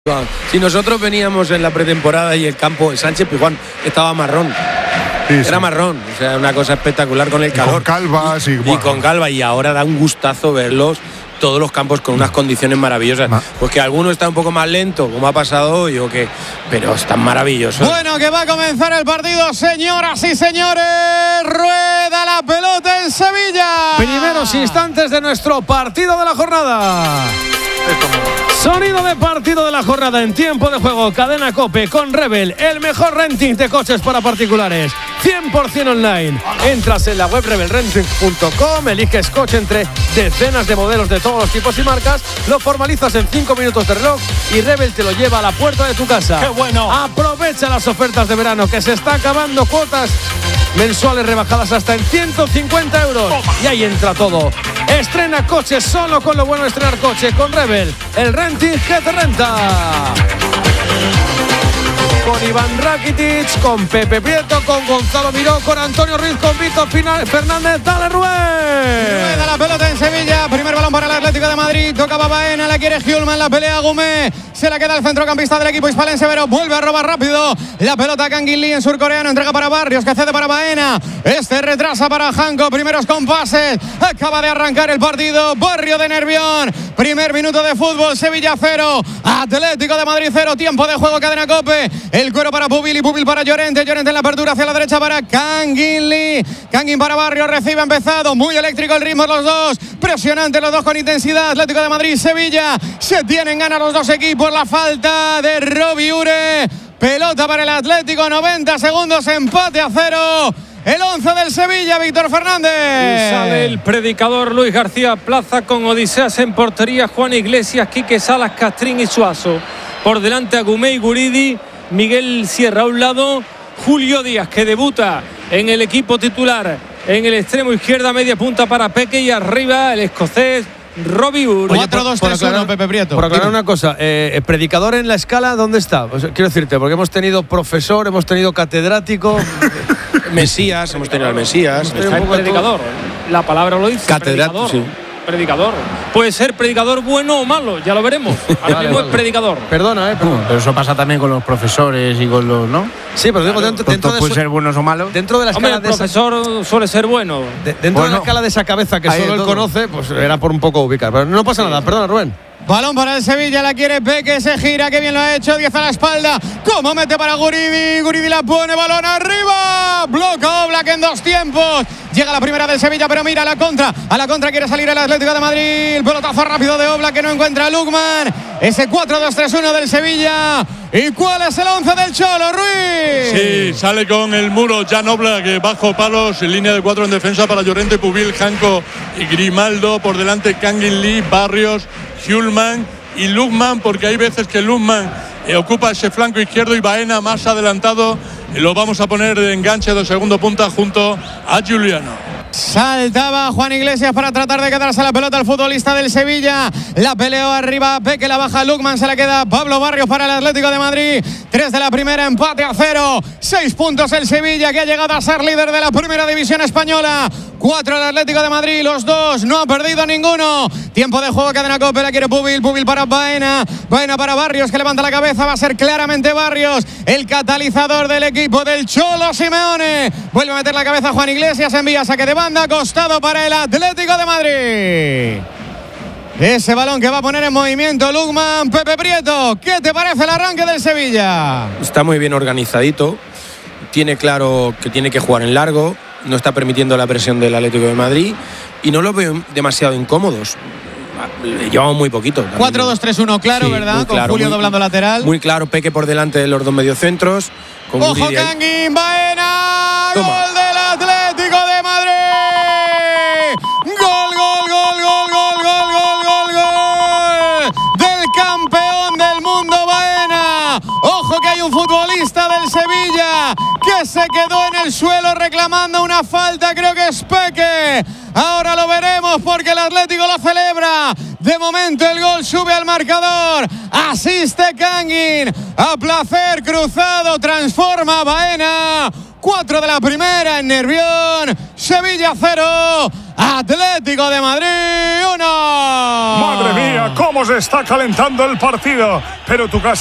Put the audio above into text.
Si nosotros veníamos en la pretemporada y el campo de Sánchez Pizjuán estaba marrón. Era marrón, o sea, una cosa espectacular con el calor. Con calvas y con calva, y ahora da un gustazo verlos, todos los campos con unas condiciones maravillosas. Pues que alguno está un poco más lento, como ha pasado hoy, pero están maravillosos. Bueno, que va a comenzar el partido, señoras y señores. Rueda la pelota en Sevilla. Primeros instantes de nuestro partido de la jornada. Sonido de partido de la jornada en tiempo de juego. Cadena COPE con Rebel, el mejor renting de coches para particulares, 100% online. Entras en la web rebelrenting.com, eliges coche entre decenas de modelos de todos los tipos y marcas, lo formalizas en 5 minutos de reloj y Rebel te lo lleva a la puerta de tu casa. ¡Qué bueno! Aprovecha las ofertas de verano, que se está acabando. Cuotas mensuales rebajadas hasta en 150 euros. Y ahí entra todo. Estrena coches solo con lo bueno de estrenar coche con Rebel, el renting que te renta. Con Iván Rakitic, con Pepe Prieto, con Gonzalo Miró, con Antonio Ruiz, con Víctor Fernández. ¡Dale, Rubén! Rueda la pelota en Sevilla. Primer balón para el Atlético de Madrid. Tocaba Baena, la quiere Hjulman, la pelea Gumé. Se la queda el centrocampista del equipo hispalense, pero vuelve a robar rápido. La pelota Kangin Lee en surcoreano. Entrega para Barrios, que cede para Baena. Este retrasa para Hanko. Primeros compases. Acaba de arrancar el partido. Barrio de Nervión. Primer minuto de fútbol. Sevilla 0. Atlético de Madrid 0. Tiempo de juego, cadena COPE. El cuero para Pubil y Pubil para Llorente. Llorente en la apertura hacia la derecha para Kangin Lee. Kangin para Barrios. Recibe empezado. Muy eléctrico el ritmo los dos. Presionante los dos con intensidad. Atlético de Madrid, Sevilla. Se tienen ganas los dos equipos. La falta de Robi Ure. Pelota para el Atlético. 90 segundos. Empate a 0. El 11 del Sevilla, Víctor Fernández. Y sale el predicador Luis García Plaza con Odiseas en portería. Juan Iglesias, Quique Salas, Castrín y Suazo. Por delante Agumé y Guridi. Miguel Sierra a un lado. Julio Díaz, que debuta en el equipo titular. En el extremo izquierda, media punta para Peque. Y arriba el escocés Robi Ure. 4-2-3-1, Pepe Prieto. Por aclarar una cosa, predicador en la escala, ¿dónde está? O sea, quiero decirte, porque hemos tenido profesor, hemos tenido catedrático. Mesías, hemos tenido al Mesías. Está el predicador. La palabra lo dice. Catedrático, sí. Predicador. Puede ser predicador bueno o malo, ya lo veremos. Ahora mismo es predicador. Perdona, pero eso pasa también con los profesores y con los, ¿no? Sí, pero digo, dentro de puede ser buenos o malos. Dentro de la escala el profesor suele ser bueno. Dentro de la escala de esa cabeza que solo él conoce, pues era por un poco ubicar. Pero no pasa nada, perdona, Rubén. Balón para el Sevilla, la quiere Peque, se gira, que bien lo ha hecho, 10 a la espalda. ¿Cómo mete para Guridi? Guridi la pone, balón arriba. Bloca Oblak en dos tiempos. Llega la primera del Sevilla, pero mira a la contra quiere salir el Atlético de Madrid. Pelotazo rápido de Oblak que no encuentra a Lukman. Ese 4-2-3-1 del Sevilla. ¿Y cuál es el 11 del Cholo, Ruiz? Sí, sale con el muro Jan Oblak bajo palos, en línea de 4 en defensa para Llorente, Pubil, Hanko y Grimaldo. Por delante Kangin Lee, Barrios, Hjulman y Lukman, porque hay veces que Lukman ocupa ese flanco izquierdo y Baena más adelantado. Lo vamos a poner de enganche de segundo punta junto a Juliano. Saltaba Juan Iglesias para tratar de quedarse la pelota al futbolista del Sevilla. La peleó arriba, Peque la baja, Lukman se la queda Pablo Barrios para el Atlético de Madrid. 3 de la primera, empate a 0. 6 puntos el Sevilla, que ha llegado a ser líder de la primera división española. 4 el Atlético de Madrid, los dos no ha perdido ninguno. Tiempo de juego, cadena COPE, la quiere Pubil, Pubil para Baena, Baena para Barrios, que levanta la cabeza, va a ser claramente Barrios el catalizador del equipo del Cholo Simeone. Vuelve a meter la cabeza Juan Iglesias, envía saque de banda, costado para el Atlético de Madrid. Ese balón que va a poner en movimiento Lukman. Pepe Prieto, ¿qué te parece el arranque del Sevilla? Está muy bien organizadito, tiene claro que tiene que jugar en largo, no está permitiendo la presión del Atlético de Madrid y no los veo demasiado incómodos. Llevamos muy poquito. 4-2-3-1, claro, sí, ¿verdad? Con claro, Julio doblando lateral. Muy claro, Peque por delante de los dos mediocentros. Con ¡ojo, Kangin! ¡Baena! ¡Gol del Atlético de Madrid! ¡Gol, gol, gol, gol, gol, gol, gol, gol, gol! ¡Del campeón del mundo, Baena! ¡Ojo que hay un futbolista del Sevilla que se quedó en el suelo reclamando una falta! Creo que es Peque. Ahora lo veremos porque el Atlético lo celebra. De momento el gol sube al marcador. Asiste Kangin. A placer cruzado. Transforma a Baena. 4 de la primera en Nervión. Sevilla 0. Atlético de Madrid 1. Madre mía, cómo se está calentando el partido. Pero tu casa